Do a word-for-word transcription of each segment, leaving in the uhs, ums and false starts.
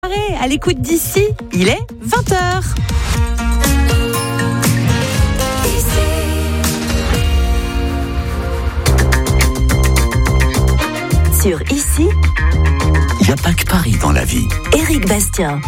À l'écoute d'ici, il est vingt heures. Sur Ici, il n'y a pas que Paris dans la vie. Éric Bastien.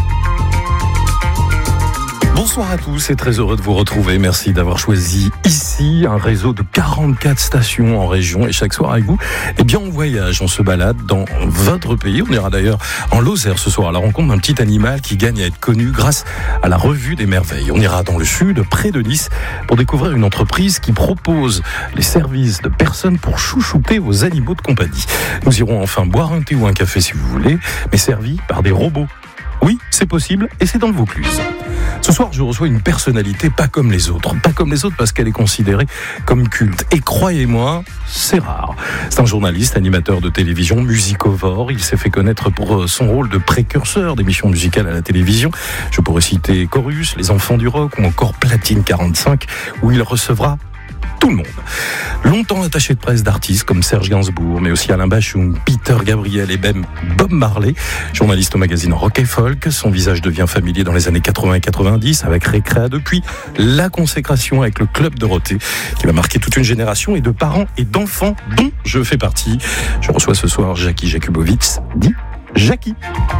Bonsoir à tous et très heureux de vous retrouver. Merci d'avoir choisi Ici, un réseau de quarante-quatre stations en région. Et chaque soir avec vous, eh bien, on voyage, on se balade dans votre pays. On ira d'ailleurs en Lozère ce soir à la rencontre d'un petit animal qui gagne à être connu grâce à la Revue des Merveilles. On ira dans le sud, près de Nice, pour découvrir une entreprise qui propose les services de personnes pour chouchouter vos animaux de compagnie. Nous irons enfin boire un thé ou un café si vous voulez, mais servis par des robots. Oui, c'est possible et c'est dans le Vaucluse. Ce soir, je reçois une personnalité pas comme les autres. Pas comme les autres parce qu'elle est considérée comme culte. Et croyez-moi, c'est rare. C'est un journaliste, animateur de télévision, musicovore. Il s'est fait connaître pour son rôle de précurseur d'émissions musicales à la télévision. Je pourrais citer Chorus, Les Enfants du Rock ou encore Platine quarante-cinq, où il recevra tout le monde. Longtemps attaché de presse d'artistes comme Serge Gainsbourg, mais aussi Alain Bachung, Peter Gabriel et même Bob Marley. Journaliste au magazine Rock et Folk, son visage devient familier dans les années quatre-vingts et quatre-vingt-dix avec Récréa, depuis la consécration avec le Club Dorothée, qui va marquer toute une génération et de parents et d'enfants dont je fais partie. Je reçois ce soir Jackie Jakubowicz, dit Jackie.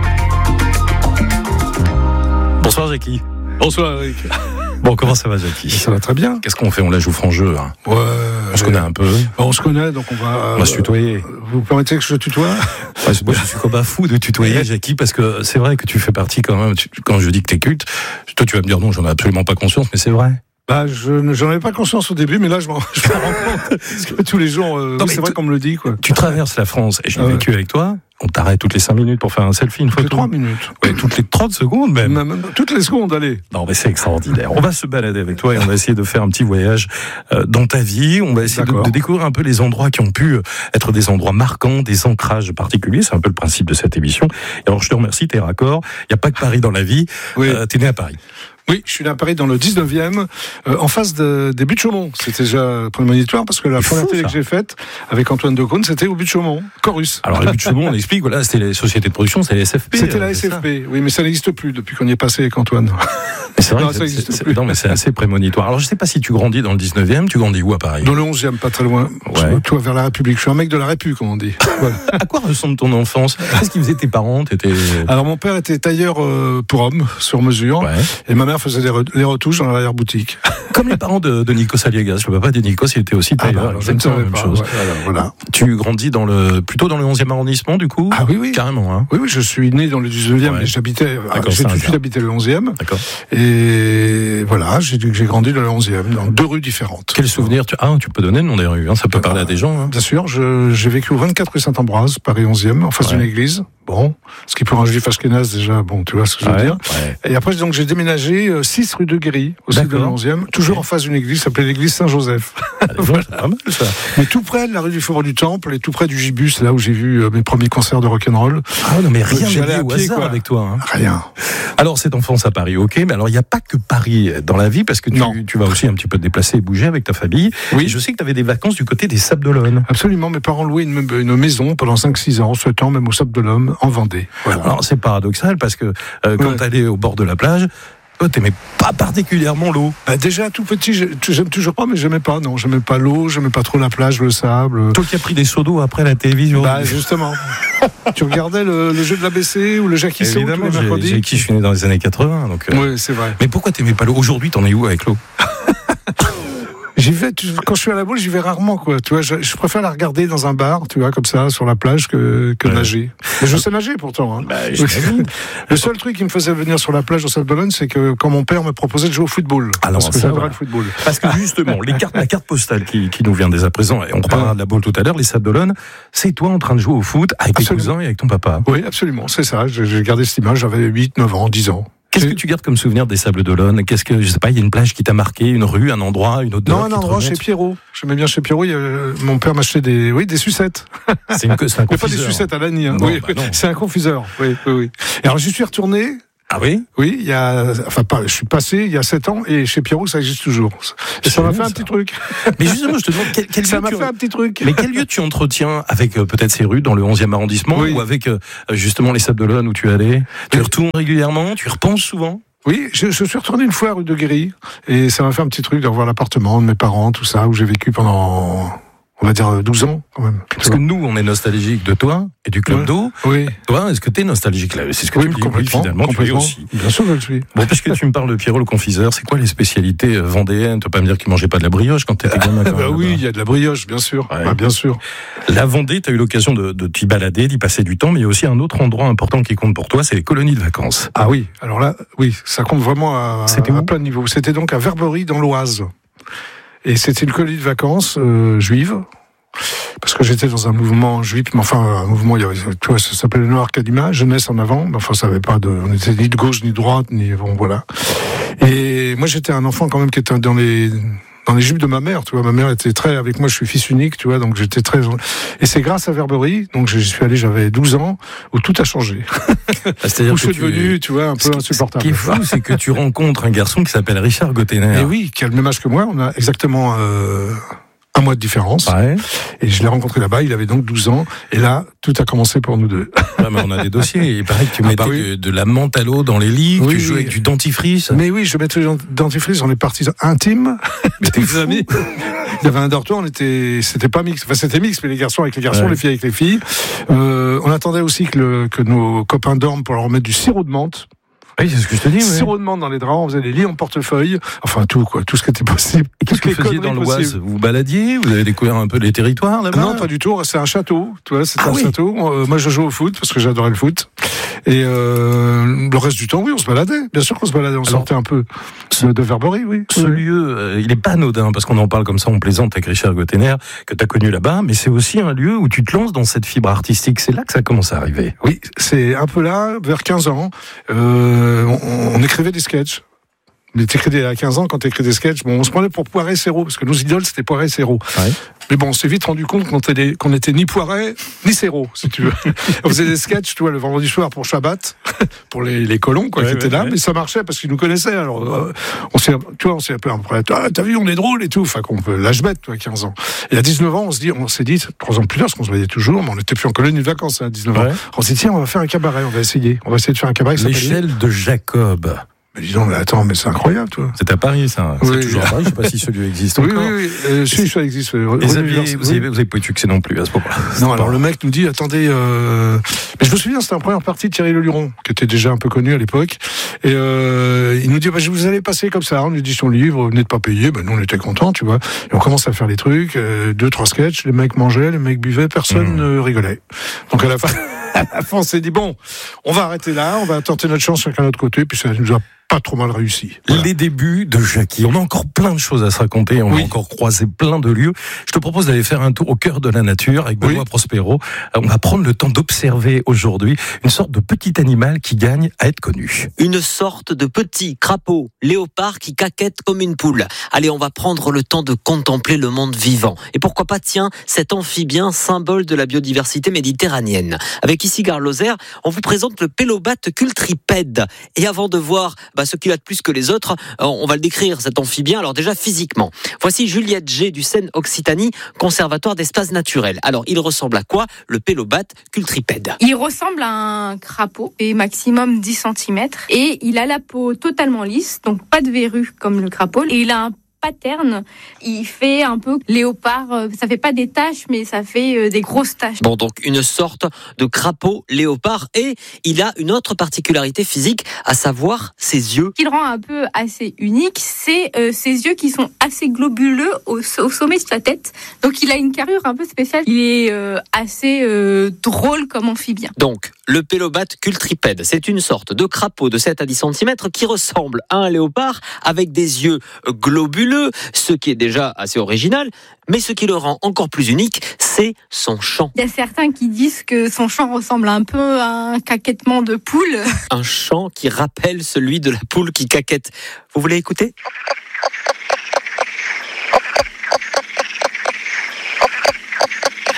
Bonsoir Jackie. Bonsoir Eric. Bon, comment ça va, Jackie ? Ça va très bien. Qu'est-ce qu'on fait ? On la joue franc jeu. Hein. Ouais. On se connaît un peu. On se connaît, donc on va. On va se tutoyer. Vous permettez que je tutoie ? Ouais, moi, je suis comme un fou de tutoyer, Jackie, parce que c'est vrai que tu fais partie quand même. Tu, quand je dis que t'es culte, toi, tu vas me dire non, j'en ai absolument pas conscience, mais c'est vrai. Bah, je j'en avais pas conscience au début, mais là, je m'en je me rends compte. Parce que tous les jours, euh, non, oui, c'est vrai qu'on me le dit, quoi. Tu traverses la France, et j'ai ah, vécu ouais. avec toi. On t'arrête toutes les cinq minutes pour faire un selfie, une photo. Toutes les trois minutes. Ouais, toutes les trente secondes même. même. Toutes les secondes, allez. Non, mais c'est extraordinaire. On va se balader avec toi et on va essayer de faire un petit voyage euh, dans ta vie. On va essayer de, de découvrir un peu les endroits qui ont pu être des endroits marquants, des ancrages particuliers. C'est un peu le principe de cette émission. Et alors, je te remercie, t'es raccord. Il n'y a pas que Paris dans la vie. Oui. Euh, t'es né à Paris. Oui, je suis né à Paris dans le dix-neuvième, euh, en face de, des buts de Chaumont. C'était déjà prémonitoire parce que la première télé que j'ai faite avec Antoine Decaune, c'était au but de Chaumont, Chorus. Alors les buts de Chaumont, on explique, voilà, c'était les sociétés de production, c'était les S F P. C'était la S F P, oui, mais ça n'existe plus depuis qu'on y est passé avec Antoine. Mais c'est vrai, non, que ça c'est, c'est, plus. non, mais c'est assez prémonitoire. Alors je sais pas si tu grandis dans le dix-neuvième, tu grandis où à Paris ? Dans le onzième, pas très loin. Ouais. Toi, vers la République. Je suis un mec de la République, comme on dit. Voilà. À quoi ressemble ton enfance ? Qu'est-ce qu'ils faisaient tes parents ? T'étais... Alors mon père était tailleur euh, pour hommes, sur mesure, ouais. Et ma mère faisait les, re- les retouches dans l'arrière-boutique. Comme les parents de, de Nikos Aliagas. Le papa de Nikos, il était aussi tailleur. Ah bah, je ne savais pas. Chose. Ouais, voilà, voilà. Tu grandis dans le, plutôt dans le onzième arrondissement, du coup ? Ah oui, oui. Carrément, hein. Oui, oui, je suis né dans le dix-neuvième, ouais. Mais j'habitais, D'accord, j'ai tout de suite habité le onzième. D'accord. Et voilà, j'ai, j'ai grandi dans le onzième, dans deux rues différentes. Quel souvenir tu... Ah, tu peux donner le nom des rues, hein, ça peut ah, parler à des gens. Hein. Bien sûr, je, j'ai vécu au vingt-quatre rue Saint-Ambroise, Paris onzième, en face ouais. d'une église. Bon, ce qui pour un juif ashkénaze déjà, bon, tu vois ce que je veux ouais, dire. Ouais. Et après, donc, j'ai déménagé euh, six rue de Guéry, aussi D'accord. de l'onzième, toujours okay. en face d'une église, qui s'appelait l'église Saint-Joseph. Voilà. Pas mal, ça. Mais tout près de la rue du Faubourg du Temple et tout près du Gibus, là où j'ai vu euh, mes premiers concerts de rock'n'roll. Ah non, mais rien n'est lié au pied, hasard quoi. Avec toi. Hein. Rien. Alors, cette enfance à Paris, ok, mais alors il n'y a pas que Paris dans la vie, parce que tu, tu vas aussi un petit peu te déplacer et bouger avec ta famille. Oui. Et je sais que tu avais des vacances du côté des Sables d'Olonne. Absolument, mes parents louaient une, une maison pendant cinq six ans, sept ans, même aux Sables d'Olonne, en Vendée. Voilà. Alors, c'est paradoxal, parce que euh, quand ouais. tu allais au bord de la plage, toi, t'aimais pas particulièrement l'eau. Bah déjà, tout petit, j'aime toujours pas, mais j'aimais pas, non. J'aimais pas l'eau, j'aimais pas trop la plage, le sable. Toi qui as pris des seaux d'eau après la télévision. Bah, justement. Tu regardais le, le jeu de l'A B C ou le Jackie Saut tous les mercredis. J'ai qui je suis né dans les années quatre-vingts, donc. Euh... Oui, c'est vrai. Mais pourquoi t'aimais pas l'eau ? Aujourd'hui, t'en es où avec l'eau ? J'y vais, quand je suis à la boule, j'y vais rarement, quoi. Tu vois, je, je préfère la regarder dans un bar, tu vois, comme ça, sur la plage, que, que ouais. nager. Mais je sais nager, pourtant, hein. Bah, le seul truc qui me faisait venir sur la plage au Sables d'Olonne, c'est que quand mon père me proposait de jouer au football. Alors, parce que ça, j'adorais voilà. le football. Parce que justement, les cartes, la carte postale qui, qui nous vient dès à présent, et on reparlera ouais. de la boule tout à l'heure, les Sables d'Olonne, c'est toi en train de jouer au foot avec absolument. tes cousins et avec ton papa. Oui, absolument, c'est ça. J'ai, j'ai gardé cette image, j'avais huit, neuf ans, dix ans. Qu'est-ce que tu gardes comme souvenir des Sables d'Olonne ? Qu'est-ce que, je sais pas, il y a une plage qui t'a marqué, une rue, un endroit, une odeur ? Non, un endroit chez Pierrot. J'aimais bien chez Pierrot. Il y a, mon père m'achetait des, oui, des sucettes. C'est, une, c'est un confiseur. Mais pas des sucettes à l'année, hein. Non, oui, bah non. C'est un confiseur. Oui, oui, oui. Et alors, j'y suis retourné. Ah oui? Oui, il y a, enfin, pas, je suis passé il y a sept ans et chez Pierrot, ça existe toujours. Et ça m'a fait un petit truc. Mais justement, je te demande, quel, quel ça lieu m'a tu... fait un petit truc. Mais quel lieu tu entretiens avec euh, peut-être ces rues dans le onzième arrondissement oui. ou avec euh, justement les Sables d'Olonne où tu allais? Tu oui. retournes régulièrement? Tu y repenses souvent? Oui, je, je suis retourné une fois à rue de Guéry et ça m'a fait un petit truc de revoir l'appartement de mes parents, tout ça, où j'ai vécu pendant, on va dire, douze ans quand même. Parce que nous, on est nostalgique de toi et du Club ouais. d'eau. Oui. Toi, est-ce que tu es nostalgique là? C'est ce que oui, tu me dis. complètement, Oui, finalement, complètement. tu es aussi. Bien sûr que je le suis. Bon, puisque tu me parles de Pierrot le confiseur, c'est quoi les spécialités vendéennes? Tu vas pas me dire qu'il mangeait pas de la brioche quand tu étais gamin? Bah oui, il y a de la brioche, bien sûr. Ouais. Bah, bien sûr. La Vendée, tu as eu l'occasion de, de t'y balader, d'y passer du temps, mais il y a aussi un autre endroit important qui compte pour toi, c'est les colonies de vacances. Ah oui, alors là, oui, ça compte vraiment à, C'était à où? plein de niveaux. C'était donc à Verberie, dans l'Oise. Et c'était une colonie de vacances euh, juive. Parce que j'étais dans un mouvement juif, mais enfin, un mouvement, il y avait, tu vois, ça s'appelait le Noir Kadima, jeunesse en avant, mais enfin, ça avait pas de, on était ni de gauche, ni de droite, ni, bon, voilà. Et moi, j'étais un enfant quand même qui était dans les, dans les jupes de ma mère, tu vois, ma mère était très, avec moi, je suis fils unique, tu vois, donc j'étais très, et c'est grâce à Verberie, donc je suis allé, j'avais douze ans, où tout a changé. C'est-à-dire où que je suis tu... devenu, tu vois, un peu Ce qui, insupportable. Ce qui est fou, c'est que tu rencontres un garçon qui s'appelle Richard Gottener. Et oui, qui a le même âge que moi, on a exactement, euh, un mois de différence. Ouais. Et je l'ai rencontré là-bas, il avait donc douze ans. Et là, tout a commencé pour nous deux. Ouais, mais on a des dossiers. Il paraît que tu Ah mettais bah oui. de, de la menthe à l'eau dans les lits, Oui, tu jouais oui. avec du dentifrice. Mais oui, je mettais du dentifrice, on est partis intimes. T'es Des fou. amis. Il y avait un dortoir, on était, c'était pas mixte. Enfin, c'était mixte, mais les garçons avec les garçons, Ouais. les filles avec les filles. Euh, on attendait aussi que, le, que nos copains dorment pour leur remettre du sirop de menthe. Oui, c'est ce que je te dis. Ouais. Sirop de menthe dans les draps, on faisait des lits en portefeuille. Enfin, tout, quoi. Tout ce qui était possible. Et qu'est-ce que vous Toutes les faisiez dans conneries l'Oise? possibles. Vous vous baladiez? Vous avez découvert un peu les territoires là-bas? Non, pas du tout. C'est un château. Tu vois, c'est Ah un oui. château. Euh, moi, je jouais au foot parce que j'adorais le foot. Et euh, le reste du temps, oui, on se baladait. Bien sûr qu'on se baladait. On Alors, sortait un peu de, de Verberie, oui. Ce oui. lieu, euh, il est pas anodin, parce qu'on en parle comme ça, on plaisante avec Richard Gottener, que tu as connu là-bas, mais c'est aussi un lieu où tu te lances dans cette fibre artistique. C'est là que ça commence à arriver. Oui, c'est un peu là, vers quinze ans. Euh, on, on écrivait des sketchs. Mais t'écris à quinze ans, quand t'écris des sketchs, bon, on se prenait pour Poiret et Serrault, parce que nos idoles, c'était Poiret et Serrault. Ouais. Mais bon, on s'est vite rendu compte qu'on était, qu'on était ni Poiret, ni Serrault, si tu veux. On faisait des sketchs, tu vois, le vendredi soir pour Shabbat, pour les, les colons, quoi, Ouais, qui étaient ouais, là, ouais. mais ça marchait parce qu'ils nous connaissaient. Alors, euh, on s'est, tu vois, on s'est un peu après, ah, t'as vu, on est drôle et tout. Enfin, qu'on peut, l'âge bête, toi, quinze ans. Et à dix-neuf ans, on se dit, on s'est dit, trois ans plus tard, parce qu'on se voyait toujours, mais on était plus en colonie de vacances, à dix-neuf ans. Ouais. On s'est dit, tiens, on va faire un cabaret, on va essayer. On va essayer de faire un cabaret qui s'appelle- L'échelle de Jacob. Mais dis donc, mais attends, mais c'est incroyable, toi. C'est à Paris, ça. C'est Oui. toujours à Paris. Je sais pas si ce lieu existe Oui, encore. oui, oui. Euh, si, ça existe. euh, Et vous rue avez, Univers- vous oui. avez, vous avez pas eu de succès non plus à ce moment-là. Non, alors le mec nous dit, attendez, euh... mais je me souviens, c'était en première partie de Thierry Leluron, qui était déjà un peu connu à l'époque, et euh, il nous dit, bah, je vous allez passer comme ça, on lui dit son livre, vous n'êtes pas payé, ben nous on était contents, tu vois, et on commence à faire les trucs, euh, deux, trois sketchs, les mecs mangeaient, les mecs buvaient, personne Mmh. ne rigolait. Donc à la fin, à la fin, on s'est dit, bon, on va arrêter là, on va tenter notre chance chacun de notre côté, puis ça nous a pas trop mal réussi. Voilà. Les débuts de Jackie. On a encore plein de choses à se raconter. On Oui. va encore croiser plein de lieux. Je te propose d'aller faire un tour au cœur de la nature avec Benoît Oui. Prospero. On va prendre le temps d'observer aujourd'hui une sorte de petit animal qui gagne à être connu. Une sorte de petit crapaud léopard qui caquette comme une poule. Allez, on va prendre le temps de contempler le monde vivant. Et pourquoi pas, tiens, cet amphibien symbole de la biodiversité méditerranéenne. Avec ici Gare Lozère, on vous présente le Pélobat cultripède. Et avant de voir bah, ce qu'il a de plus que les autres, on va le décrire, cet amphibien. Alors déjà physiquement, voici Juliette G du Seine-Occitanie, conservatoire d'espaces naturels. Alors, il ressemble à quoi, le Pélobat cultripède? Il ressemble à un crapaud, et maximum dix centimètres, et il a la peau totalement lisse, donc pas de verrues comme le crapaud, et il a un pattern, il fait un peu léopard, ça fait pas des taches, mais ça fait des grosses taches. Bon, donc une sorte de crapaud léopard, et il a une autre particularité physique, à savoir ses yeux. Ce qui le rend un peu assez unique, c'est euh, ses yeux qui sont assez globuleux au, au sommet de sa tête, donc il a une carrure un peu spéciale, il est euh, assez euh, drôle comme amphibien. Donc, le Pélobat cultripède, c'est une sorte de crapaud de sept à dix centimètres qui ressemble à un léopard avec des yeux globuleux, ce qui est déjà assez original, mais ce qui le rend encore plus unique, c'est son chant. Il y a certains qui disent que son chant ressemble un peu à un caquettement de poule. Un chant qui rappelle celui de la poule qui caquette. Vous voulez écouter ?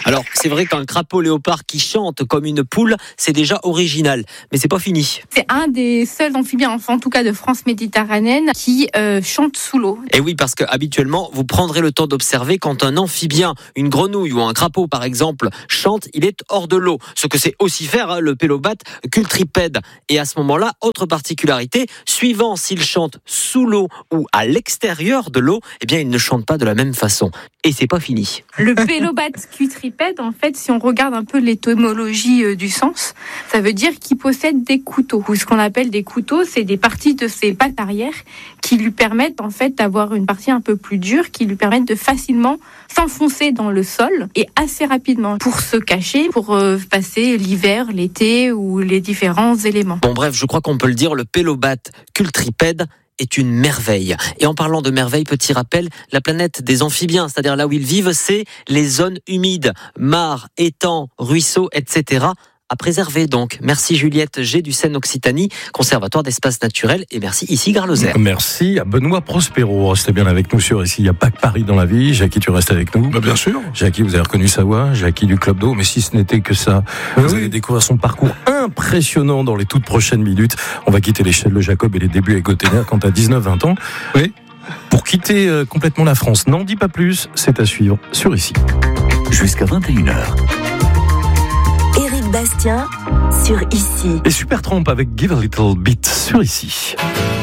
Alors, c'est vrai qu'un crapaud léopard qui chante comme une poule, c'est déjà original, mais c'est pas fini. C'est un des seuls amphibiens, enfin, en tout cas de France méditerranéenne, qui euh, chante sous l'eau. Et oui, parce que habituellement, vous prendrez le temps d'observer quand un amphibien, une grenouille ou un crapaud par exemple, chante, il est hors de l'eau. Ce que c'est aussi faire hein, le pélobate cultripède. Et à ce moment-là, autre particularité, suivant s'il chante sous l'eau ou à l'extérieur de l'eau, eh bien, il ne chante pas de la même façon. Et c'est pas fini. Le pélobate cutripède, en fait, si on regarde un peu l'étymologie euh, du sens, ça veut dire qu'il possède des couteaux. Ou ce qu'on appelle des couteaux, c'est des parties de ses pattes arrière qui lui permettent en fait d'avoir une partie un peu plus dure, qui lui permettent de facilement s'enfoncer dans le sol et assez rapidement pour se cacher, pour euh, passer l'hiver, l'été ou les différents éléments. Bon bref, je crois qu'on peut le dire, le pélobate cultripède est une merveille. Et en parlant de merveille, petit rappel, la planète des amphibiens, c'est-à-dire là où ils vivent, c'est les zones humides, mares, étangs, ruisseaux, et cetera à préserver donc. Merci Juliette G du Seine-Occitanie, Conservatoire d'espaces naturels, et merci ici Gare Lozère. Merci à Benoît Prospero. Restez bien avec nous sur ici. Il n'y a pas que Paris dans la vie. Jackie, tu restes avec nous. Bah, bien sûr. Jackie, vous avez reconnu sa voix. Jackie du Club d'eau. Mais si ce n'était que ça, oui, vous oui. allez découvrir son parcours impressionnant dans les toutes prochaines minutes. On va quitter l'échelle de Jacob et les débuts avec Gotener quand à dix-neuf vingt ans. Oui. Pour quitter euh, complètement la France. N'en dis pas plus. C'est à suivre sur ici. Jusqu'à vingt et une heures. Éric Bastien sur Ici. Et Supertramp avec Give a Little Bit sur ici.